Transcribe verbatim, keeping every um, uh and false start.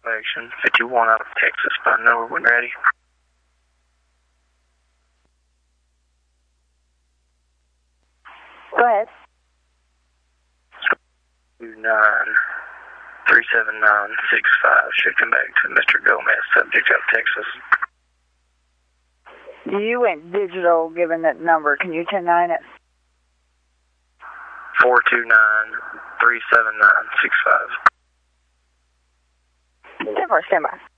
Action fifty-one out of Texas. Find number when ready. Go ahead. two nine three seven nine six five. Should come back to Mister Gomez, subject out of Texas. You went digital given that number. Can you ten nine it? four two nine three seven nine six five. ten four, stand by.